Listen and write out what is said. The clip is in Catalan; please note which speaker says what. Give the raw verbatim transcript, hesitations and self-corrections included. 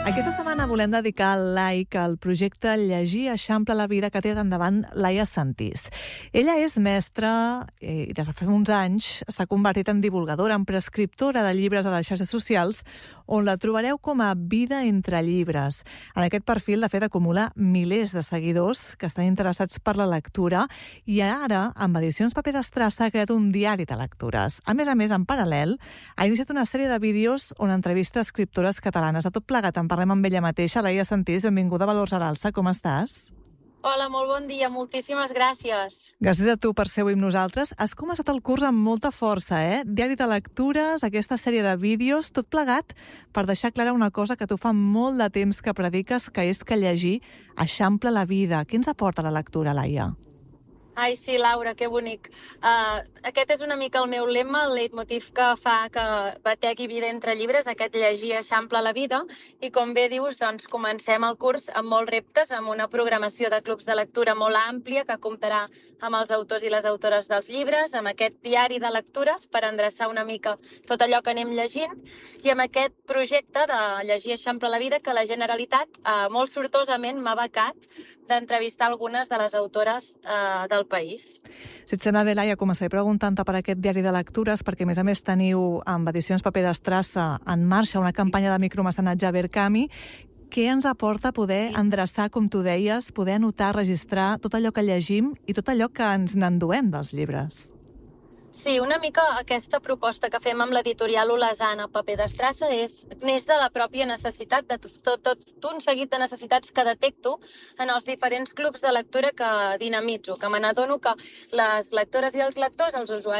Speaker 1: Aquesta setmana volem dedicar el like al projecte Llegir eixampla la vida que té endavant Laia Sentís. Ella és mestra i des de fa uns anys s'ha convertit en divulgadora, en prescriptora de llibres a les xarxes socials, on la trobareu com a Vida entre llibres. En aquest perfil, de fet, acumula milers de seguidors que estan interessats per la lectura i ara, amb Edicions Paper d'Estrassa, ha creat un diari de lectures. A més a més, en paral·lel, ha iniciat una sèrie de vídeos on entrevista escriptores catalanes. De tot plegat, en parlem amb ella mateixa. Laia Sentís, benvinguda a Valors a l'Alça. Com estàs?
Speaker 2: Hola, molt bon dia. Moltíssimes gràcies.
Speaker 1: Gràcies a tu per ser avui amb nosaltres. Has començat el curs amb molta força, eh? Diari de lectures, aquesta sèrie de vídeos, tot plegat per deixar clara una cosa que tu fa molt de temps que prediques, que és que llegir eixampla la vida. Què ens aporta la lectura, Laia?
Speaker 2: Ai, sí, Laura, que bonic. Uh, aquest és una mica el meu lema, el leitmotiv que fa que bategui vida entre llibres, aquest llegir eixampla la vida. I com bé dius, doncs comencem el curs amb molts reptes, amb una programació de clubs de lectura molt àmplia que comptarà amb els autors i les autores dels llibres, amb aquest diari de lectures per endreçar una mica tot allò que anem llegint, i amb aquest projecte de llegir eixampla la vida que la Generalitat uh, molt sortosament m'ha becat d'entrevistar algunes de les autores uh, del país.
Speaker 1: Si et sembla bé, Laia, començaré preguntant-te per aquest diari de lectures, perquè a més a més teniu amb Edicions Paper d'Estrassa en marxa una campanya de micromecenatge a Verkami. Què ens aporta poder endreçar, com tu deies, poder anotar, registrar tot allò que llegim i tot allò que ens n'enduem dels llibres?
Speaker 2: Sí, una mica aquesta proposta que fem amb l'editorial Olesana Paper d'Estrassa és neix de la pròpia necessitat, de tot, tot, tot un seguit de necessitats que detecto en els diferents clubs de lectura que dinamitzo, que me n'adono que les lectores i els lectors, els usuaris